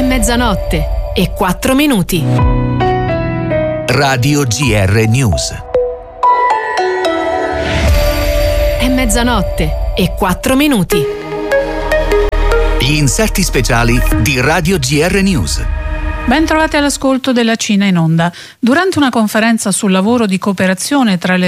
mezzanotte e 4 minuti. Radio GR News. È mezzanotte e 4 minuti. Gli inserti speciali di Radio GR News. Ben trovati all'ascolto della Cina in onda. Durante una conferenza sul lavoro di cooperazione tra le